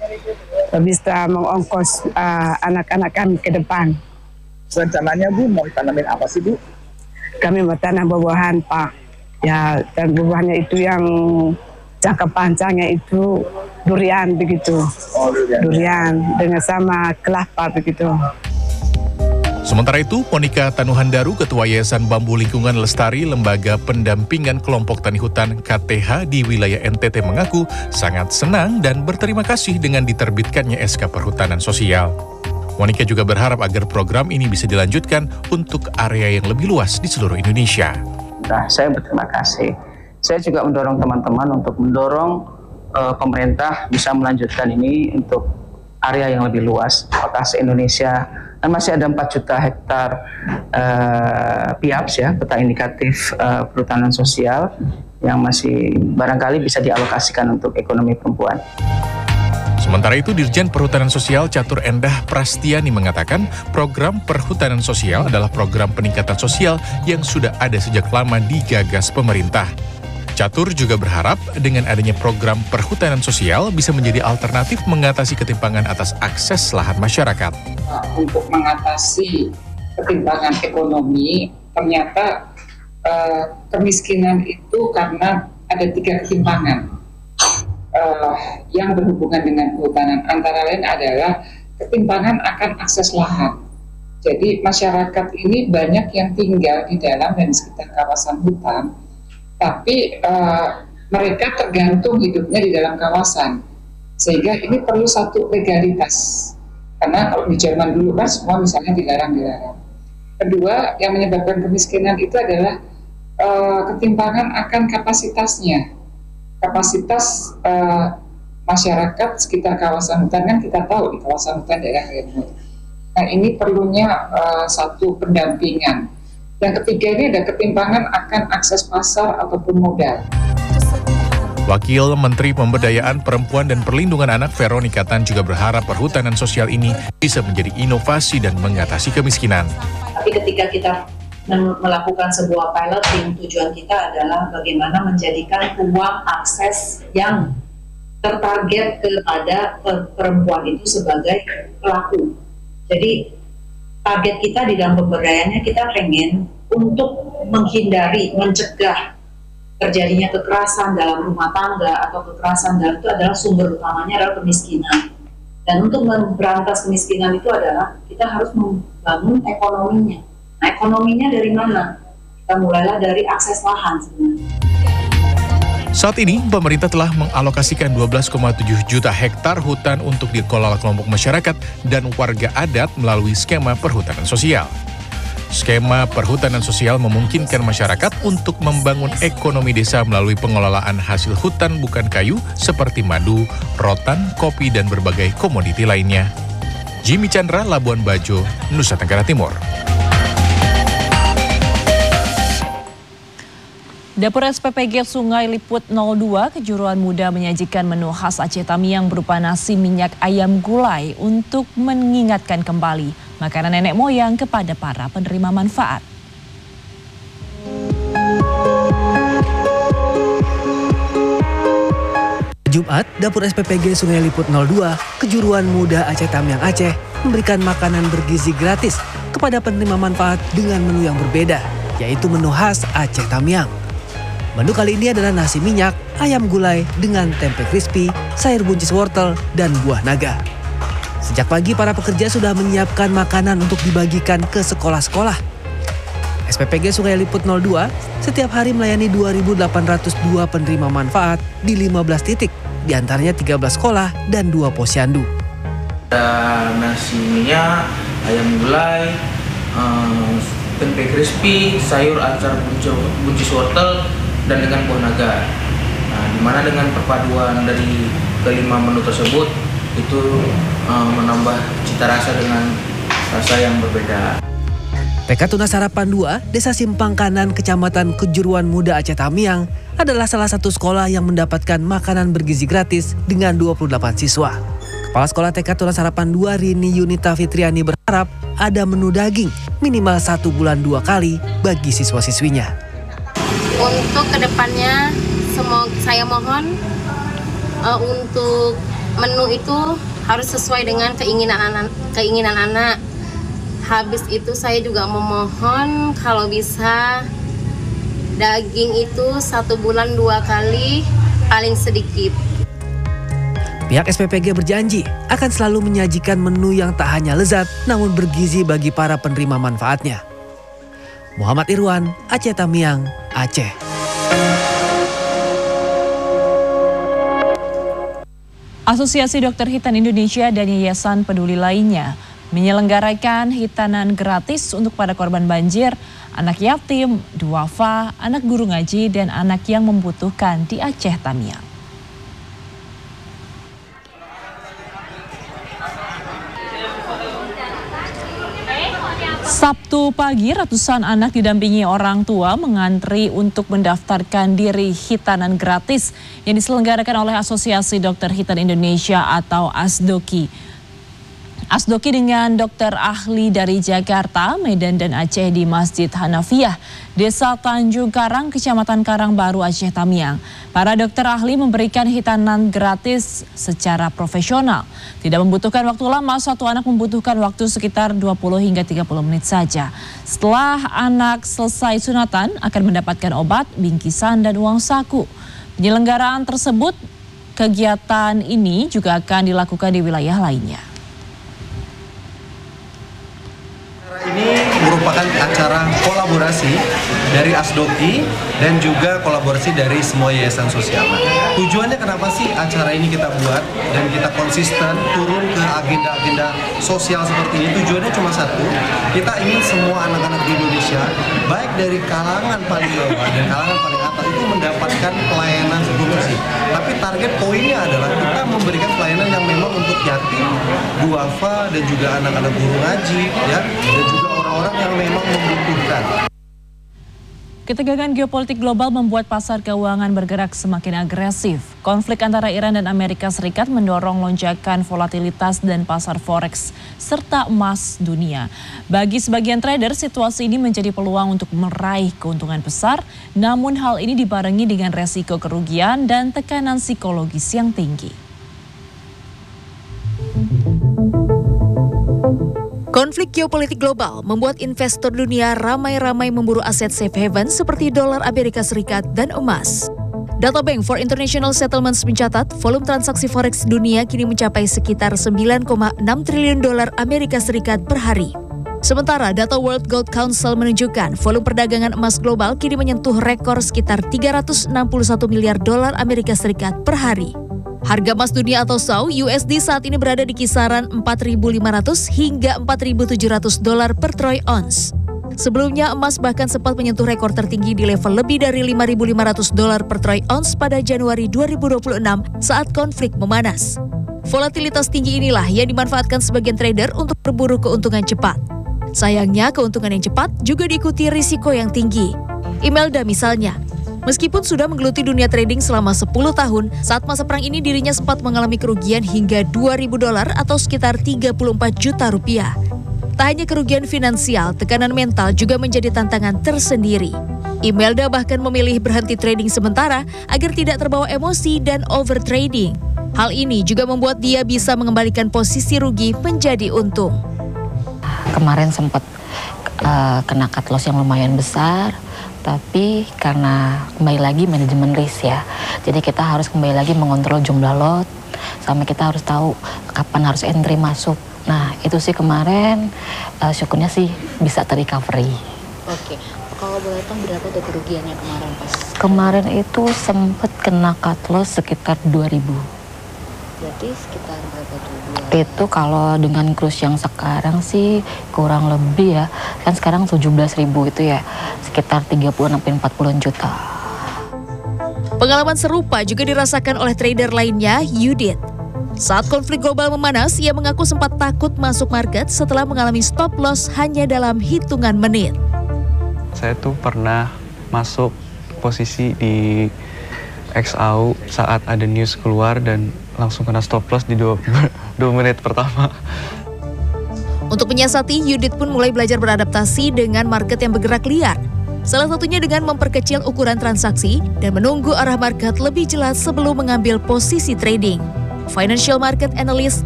bisa mengongkos anak-anak kami ke depan. Rencananya Bu mau tanamin apa sih Bu? Kami mau tanam buah-buahan Pak. Ya, dan buahnya itu yang jangka panjangnya itu durian begitu. Oh, durian dengan sama kelapa begitu. Sementara itu, Monika Tanuhandaru, Ketua Yayasan Bambu Lingkungan Lestari Lembaga Pendampingan Kelompok Tani Hutan KTH di wilayah NTT mengaku sangat senang dan berterima kasih dengan diterbitkannya SK Perhutanan Sosial. Monika juga berharap agar program ini bisa dilanjutkan untuk area yang lebih luas di seluruh Indonesia. Nah, saya berterima kasih. Saya juga mendorong teman-teman untuk mendorong pemerintah bisa melanjutkan ini untuk area yang lebih luas, apakah se-Indonesia. Dan masih ada 4 juta hektar PIAPS ya, peta indikatif perhutanan sosial yang masih barangkali bisa dialokasikan untuk ekonomi perempuan. Sementara itu, Dirjen Perhutanan Sosial Catur Endah Prastiani mengatakan program perhutanan sosial adalah program peningkatan sosial yang sudah ada sejak lama digagas pemerintah. Catur juga berharap dengan adanya program perhutanan sosial bisa menjadi alternatif mengatasi ketimpangan atas akses lahan masyarakat. Untuk mengatasi ketimpangan ekonomi, ternyata kemiskinan itu karena ada 3 ketimpangan yang berhubungan dengan kehutanan. Antara lain adalah ketimpangan akan akses lahan. Jadi masyarakat ini banyak yang tinggal di dalam dan sekitar kawasan hutan, tapi mereka tergantung hidupnya di dalam kawasan, sehingga ini perlu satu legalitas. Karena kalau di Jerman dulu kan semua misalnya dilarang-dilarang. Kedua, yang menyebabkan kemiskinan itu adalah ketimpangan akan kapasitasnya. Kapasitas masyarakat sekitar kawasan hutan, kan kita tahu di kawasan hutan daerah remote. Nah, ini perlunya satu pendampingan. Yang ketiga, ini ada ketimpangan akan akses pasar ataupun modal. Wakil Menteri Pemberdayaan Perempuan dan Perlindungan Anak Veronika Tan juga berharap perhutanan sosial ini bisa menjadi inovasi dan mengatasi kemiskinan. Tapi ketika kita melakukan sebuah piloting, tujuan kita adalah bagaimana menjadikan ruang akses yang tertarget kepada perempuan itu sebagai pelaku. Jadi target kita di dalam pemberdayaannya, kita pengen untuk menghindari, mencegah terjadinya kekerasan dalam rumah tangga atau kekerasan dalam itu adalah sumber utamanya adalah kemiskinan. Dan untuk memberantas kemiskinan itu adalah kita harus membangun ekonominya. Nah, ekonominya dari mana? Kita mulailah dari akses lahan sebenarnya. Saat ini, pemerintah telah mengalokasikan 12,7 juta hektar hutan untuk dikelola kelompok masyarakat dan warga adat melalui skema perhutanan sosial. Skema perhutanan sosial memungkinkan masyarakat untuk membangun ekonomi desa melalui pengelolaan hasil hutan bukan kayu seperti madu, rotan, kopi, dan berbagai komoditi lainnya. Jimmy Chandra, Labuan Bajo, Nusa Tenggara Timur. Dapur SPPG Sungai Liput 02 Kejuruan Muda menyajikan menu khas Aceh Tamiang berupa nasi minyak ayam gulai untuk mengingatkan kembali makanan nenek moyang kepada para penerima manfaat. Jumat, Dapur SPPG Sungai Liput 02 Kejuruan Muda Aceh Tamiang Aceh memberikan makanan bergizi gratis kepada penerima manfaat dengan menu yang berbeda, yaitu menu khas Aceh Tamiang. Menu kali ini adalah nasi minyak, ayam gulai dengan tempe crispy, sayur buncis wortel, dan buah naga. Sejak pagi, para pekerja sudah menyiapkan makanan untuk dibagikan ke sekolah-sekolah. SPPG Sungai Liput 02 setiap hari melayani 2.802 penerima manfaat di 15 titik, diantaranya 13 sekolah dan 2 posyandu. Ada nasi minyak, ayam gulai, tempe crispy, sayur acar buncis wortel, dan dengan buah naga. Nah, dimana dengan perpaduan dari kelima menu tersebut itu menambah cita rasa dengan rasa yang berbeda. TK Tunas Harapan 2, Desa Simpang Kanan, Kecamatan Kejuruan Muda Aceh Tamiang adalah salah satu sekolah yang mendapatkan makanan bergizi gratis dengan 28 siswa. Kepala Sekolah TK Tunas Harapan 2 Rini Yunita Fitriani berharap ada menu daging minimal 1 bulan 2 kali bagi siswa-siswinya. Untuk kedepannya, saya mohon untuk menu itu harus sesuai dengan keinginan anak. Habis itu saya juga memohon kalau bisa daging itu 1 bulan 2 kali paling sedikit. Pihak SPPG berjanji akan selalu menyajikan menu yang tak hanya lezat namun bergizi bagi para penerima manfaatnya. Muhammad Irwan, Aceh Tamiang, Aceh. Asosiasi Dokter Hitan Indonesia dan Yayasan Peduli lainnya menyelenggarakan hitanan gratis untuk para korban banjir, anak yatim, duafa, anak guru ngaji, dan anak yang membutuhkan di Aceh Tamiang. Sabtu pagi, ratusan anak didampingi orang tua mengantri untuk mendaftarkan diri hitanan gratis yang diselenggarakan oleh Asosiasi Dokter Hitan Indonesia atau ASDOKI. ASDOKI dengan dokter ahli dari Jakarta, Medan, dan Aceh di Masjid Hanafiyah, Desa Tanjung Karang, Kecamatan Karangbaru, Aceh Tamiang. Para dokter ahli memberikan hitanan gratis secara profesional. Tidak membutuhkan waktu lama, satu anak membutuhkan waktu sekitar 20 hingga 30 menit saja. Setelah anak selesai sunatan, akan mendapatkan obat, bingkisan, dan uang saku. Penyelenggaraan tersebut, kegiatan ini juga akan dilakukan di wilayah lainnya. Ini merupakan acara kolaborasi dari ASDOKI dan juga kolaborasi dari semua yayasan sosial. Tujuannya kenapa sih acara ini kita buat dan kita konsisten turun ke agenda-agenda sosial seperti ini? Tujuannya cuma satu, kita ingin semua anak-anak di Indonesia, baik dari kalangan paling bawah dan kalangan paling atas itu mendapatkan pelayanan berfungsi. Tapi target poinnya adalah kita memberikan pelayanan yang memang untuk yatim, duafa, dan juga anak-anak guru ngaji, ya, dan juga orang-orang yang memang membutuhkan. Ketegangan geopolitik global membuat pasar keuangan bergerak semakin agresif. Konflik antara Iran dan Amerika Serikat mendorong lonjakan volatilitas dan pasar forex serta emas dunia. Bagi sebagian trader, situasi ini menjadi peluang untuk meraih keuntungan besar, namun hal ini dibarengi dengan resiko kerugian dan tekanan psikologis yang tinggi. Konflik geopolitik global membuat investor dunia ramai-ramai memburu aset safe haven seperti dolar Amerika Serikat dan emas. Data Bank for International Settlements mencatat volume transaksi forex dunia kini mencapai sekitar 9,6 triliun dolar Amerika Serikat per hari. Sementara data World Gold Council menunjukkan volume perdagangan emas global kini menyentuh rekor sekitar 361 miliar dolar Amerika Serikat per hari. Harga emas dunia atau SAU USD saat ini berada di kisaran 4.500 hingga 4.700 dolar per troy ounce. Sebelumnya emas bahkan sempat menyentuh rekor tertinggi di level lebih dari 5.500 dolar per troy ounce pada Januari 2026 saat konflik memanas. Volatilitas tinggi inilah yang dimanfaatkan sebagian trader untuk berburu keuntungan cepat. Sayangnya keuntungan yang cepat juga diikuti risiko yang tinggi. Imelda misalnya, meskipun sudah menggeluti dunia trading selama 10 tahun, saat masa perang ini dirinya sempat mengalami kerugian hingga 2.000 dolar atau sekitar 34 juta rupiah. Tak hanya kerugian finansial, tekanan mental juga menjadi tantangan tersendiri. Imelda bahkan memilih berhenti trading sementara agar tidak terbawa emosi dan overtrading. Hal ini juga membuat dia bisa mengembalikan posisi rugi menjadi untung. Kemarin sempat kena cut loss yang lumayan besar. Tapi karena kembali lagi manajemen risk ya, jadi kita harus kembali lagi mengontrol jumlah lot, sama kita harus tahu kapan harus entry masuk. Nah itu sih kemarin syukurnya sih bisa terrecovery. Oke, kalau boleh tahu berapa tuh kerugiannya kemarin pas? Kemarin itu sempat kena cut loss sekitar 2.000. Berarti sekitar berapa tuh? Itu kalau dengan kurs yang sekarang sih kurang lebih ya, kan sekarang 17.000 itu ya, sekitar 30-40 juta. Pengalaman serupa juga dirasakan oleh trader lainnya, Yudit. Saat konflik global memanas, ia mengaku sempat takut masuk market setelah mengalami stop loss hanya dalam hitungan menit. Saya tuh pernah masuk posisi di XAU saat ada news keluar dan langsung kena stop loss di 2 menit pertama. Untuk menyiasati, Yudit pun mulai belajar beradaptasi dengan market yang bergerak liar. Salah satunya dengan memperkecil ukuran transaksi dan menunggu arah market lebih jelas sebelum mengambil posisi trading. Financial Market Analyst